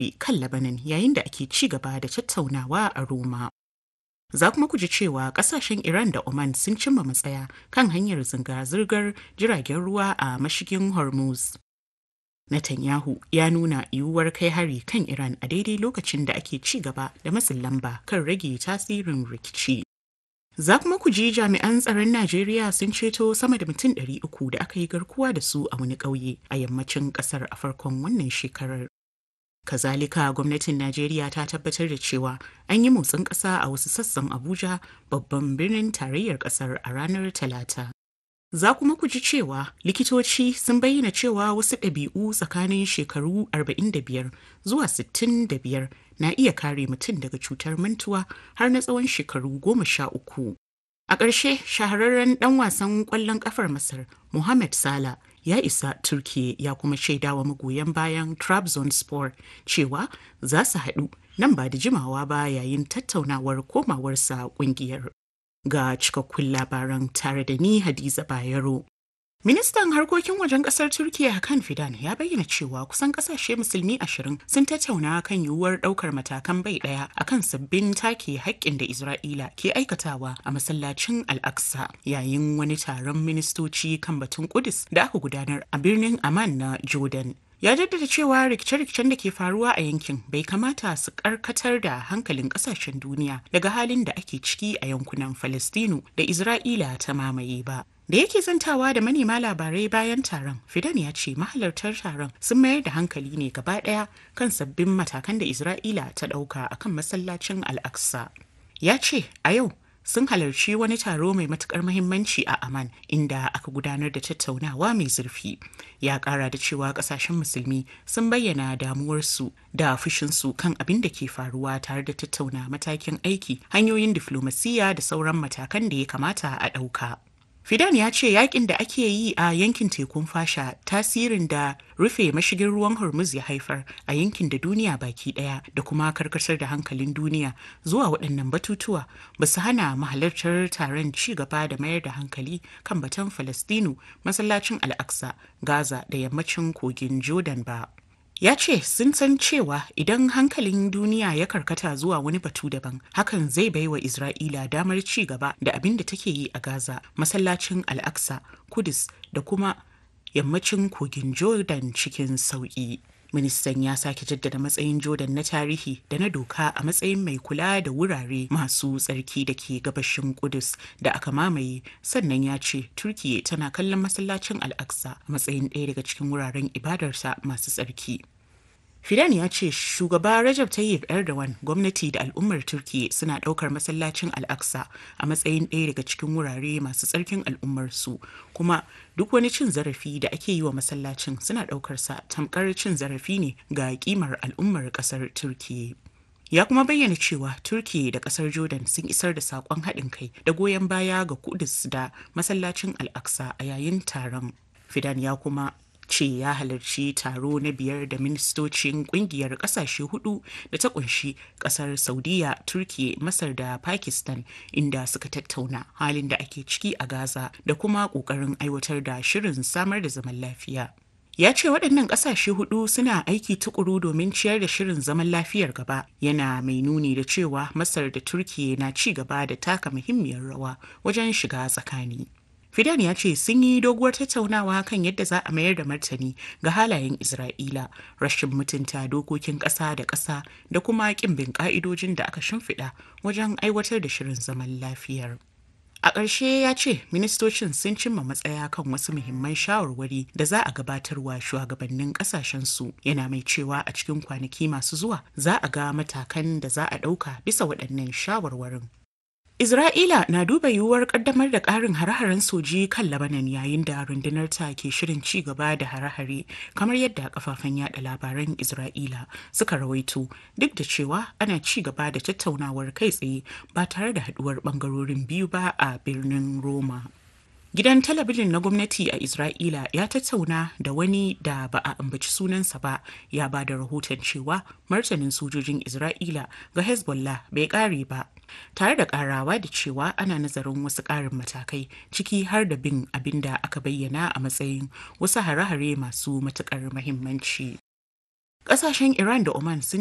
kan Lebanon yayin da ake ci gaba da tattaunawa a Roma. Za kuma ku ji cewa kasashen Iran da Oman sun cimma matsaya kan hanyar zirga-zirgar jiragen ruwa a mashigin Hormuz. Netanyahu ya nuna yiwuwar kai hari kan Iran a daidai lokacin da ake ci gaba da matsin lamba kan rage tasirin rikici. Za kuma ku ji jami'an tsaron Najeriya sun ceto sama da mutum 300 da aka yi garkuwa da su a wani ƙauye a yammacin ƙasar a farkon wannan shekarar. Kazalika gwamnatin Najeriya ta tabbatar da cewa an yi motsin ƙasa a wasu sassan Abuja, babban birnin tarayyar ƙasar, a ranar Talata. Za kuma ku ji cewa likitoci sun bayyana cewa wasu ɗabi'u tsakanin shekaru 45 zuwa 65 na iya kare mutum daga cutar mantuwa har na tsawon shekaru 13. A ƙarshe, shahararren ɗan wasan ƙwallon ƙafar Masar, Mohamed Salah, ya isa Turkiyya ya kuma shaidawa magoyan bayan Trabzonspor cewa za su haɗu nan ba da jimawa ba yayin tattaunawar komawarsa ƙungiyar. Ga cikakkun labaran tare da ni Hadiza Bayero. Ministan harkokin wajen kasar Turkiyya Hakan Fidan ya bayyana cewa kusan kasashe musulmi 20 sun tattauna kan yiwuwar daukar matakan bai daya akan sabbin take haƙƙin da Isra'ila ke aikatawa a masallacin Al-Aqsa yayin wani taron ministoci kan batun Kudus da aka gudanar a birnin Amman na Jordan. Ya jaddada cewa rikice-rikicen da ke faruwa a yankin bai kamata su karkatar da hankalin kasashen duniya daga halin da ake ciki a yankunan Falastinu da Isra'ila ta mamaye ba. Da yake zantawa da manema labarai bayan taron, Fidan ya ce mahalartar taron sun mayar da hankali ne gaba ɗaya kan sabbin matakan da Isra'ila ta ɗauka akan masallacin Al-Aqsa. Ya ce a yau sun halarci wani taro mai matukar muhimmanci a Amman inda aka gudanar da tattaunawa mai zurfi. Ya kara da cewa kasashen musulmi sun bayyana damuwarsu da fushinsu kan abin da ke faruwa tare da tattauna matakin aiki, hanyoyin diflomasiyya da sauran matakan da ya kamata a ɗauka. Fidan ya ce yakin da ake yi a yankin tekun fasha, tasirin da rufe mashigin ruwan Hormuz ya haifar a yankin da duniya baki daya da kuma karkatar da hankalin duniya zuwa waɗannan batutuwa ba su hana mahalartar taron ci gaba da mayar da hankali kan batun Falastinu, masallacin Al-Aqsa, Gaza da yammacin kogin Jordan ba. Ya ce sun san cewa idan hankalin duniya ya karkata zuwa wani batu daban, hakan zai baiwa Isra'ila damar ci gaba da abin da take yi a Gaza, masallacin Al-Aqsa, Kudus da kuma yammacin kogin Jordan cikin sauƙi. Ministan ya sake jaddada matsayin Jordan na tarihi da na doka a matsayin mai kula da wurare masu tsarki da ke gabashin Kudus da aka mamaye, sannan ya ce Turkiyya tana kallon masallacin Al-Aqsa a matsayin ɗaya daga cikin wuraren ibadarsa masu tsarki. Fidan ya ce shugaba Recep Tayyip Erdogan, gwamnati da al'ummar Turkiyya suna ɗaukar masallacin Al-Aqsa a matsayin ɗaya daga cikin wurare masu tsarkin al'ummarsu, kuma duk wani cin zarafi da ake yi wa masallacin suna ɗaukar sa tamkar cin zarafi ne ga kimar al'ummar ƙasar Turkiyya. Ya kuma bayyana cewa Turkiyya da ƙasar Jordan sun isar da saƙon haɗin kai da goyon baya ga Kudus da masallacin Al-Aqsa a yayin taron. Fidan ya kuma ce ya halarci taro na 5 da ministocin kungiyar kasashe 4 da ta kunshi kasar Saudiya, Turkiyya, Masar da Pakistan, inda suka tattauna halin da ake ciki a Gaza da kuma kokarin aiwatar da shirin samar da zaman lafiya. Ya ce waɗannan ƙasashe 4 suna aiki tukuru domin ciyar da shirin zaman lafiyar gaba, yana mai nuni da cewa Masar da Turkiyya na ci gaba da taka muhimmiyar rawa wajen shiga tsakani. Fidan ya ce sun yi doguwar tattaunawa kan yadda za a mayar da martani ga halayen Isra'ila, rashin mutunta dokokin ƙasa da ƙasa da kuma ƙin bin ƙa'idojin da aka shimfiɗa wajen aiwatar da shirin zaman lafiyar. A ƙarshe ya ce ministocin sun cimma matsaya kan wasu muhimman shawarwari da za a gabatarwa shugabannin ƙasashensu, yana mai cewa a cikin kwanaki masu zuwa za a ga matakan da za a ɗauka bisa waɗannan shawarwarin. Isra'ila na duba yiwuwar kaddamar da ƙarin hare-haren soji kan Lebanon yayin da rundunar ta ke shirin ci gaba da hare-hare, kamar yadda kafafen yada labaran Isra'ila suka rawaito, duk da cewa ana ci gaba da tattaunawar kai tsaye ba tare da haduwar bangarorin biyu ba a birnin Roma. Gidan talabijin na gwamnati a Isra'ila ya tattauna da wani da ba a ambaci sunansa ba, ya ba da rahoton cewa martanin sojojin Isra'ila ga Hezbollah bai kare ba, tare da karawa da cewa ana nazarin wasu karin matakai, ciki har da bin abin da aka bayyana a matsayin wasu hare-hare masu matukar muhimmanci. Ƙasashen Iran da Oman sun